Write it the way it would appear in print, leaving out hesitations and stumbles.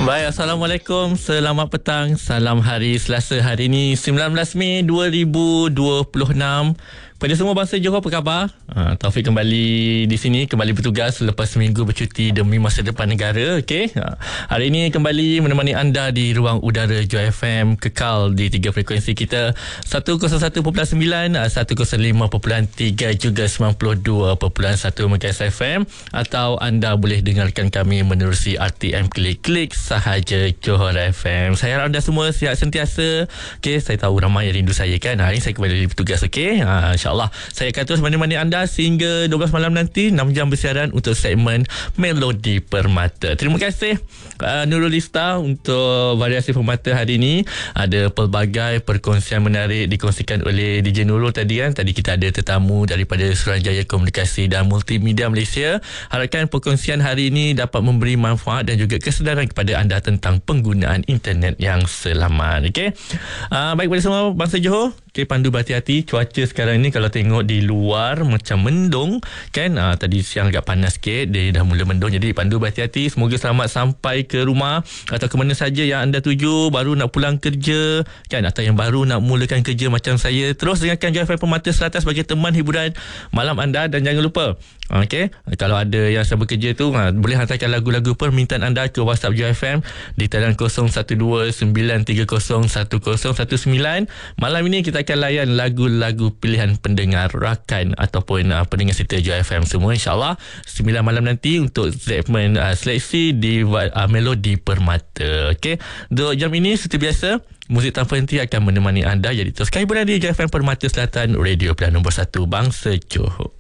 Baik, Assalamualaikum. Selamat petang. Salam hari Selasa. Hari ini 19 Mei 2026. Pada semua bangsa Johor, apa khabar? Taufik kembali di sini, kembali bertugas selepas seminggu bercuti demi masa depan negara. Okey. Hari ini kembali menemani anda di ruang udara Joy FM, kekal di 3 frekuensi kita, 101.9, 105.3 juga 92.1 MHz FM, atau anda boleh dengarkan kami menerusi RTM klik sahaja Johor FM. Saya harap anda semua sihat sentiasa. Okey, saya tahu ramai yang rindu saya kan. Hari ini saya kembali bertugas. Okey. InsyaAllah saya akan terus menemani anda sehingga 12 malam nanti, 6 jam bersiaran untuk segmen Melodi Permata. Terima kasih Nurul Ista untuk variasi permata hari ini. Ada pelbagai perkongsian menarik dikongsikan oleh DJ Nurul tadi kan. Tadi kita ada tetamu daripada Suruhanjaya Komunikasi dan Multimedia Malaysia. Harapkan perkongsian hari ini dapat memberi manfaat dan juga kesedaran kepada anda tentang penggunaan internet yang selamat. Okey. Baik, pada semua bangsa Johor, okey, pandu berhati-hati. Cuaca sekarang ni kalau tengok di luar macam mendung kan. Tadi siang agak panas sikit, dia dah mula mendung. Jadi pandu berhati-hati. Semoga selamat sampai ke rumah atau ke mana saja yang anda tuju, baru nak pulang kerja kan, atau yang baru nak mulakan kerja macam saya. Terus dengarkan Joy FM Permata Selatan sebagai teman hiburan malam anda. Dan jangan lupa, okey, kalau ada yang sedang bekerja tu, boleh hantarkan lagu-lagu permintaan anda ke WhatsApp Joy FM di talian 0129301019. Malam ini kita akan layan lagu-lagu pilihan pendengar rakan ataupun pendengar setia Joy FM semua, insyaAllah 9 malam nanti untuk segmen seleksi di Melodi Permata. Okey, untuk jam ini seperti biasa, muzik tanpa henti akan menemani anda. Jadi teruskan hiburan di Joy FM Permata Selatan, radio pilihan nombor 1 bangsa Johor.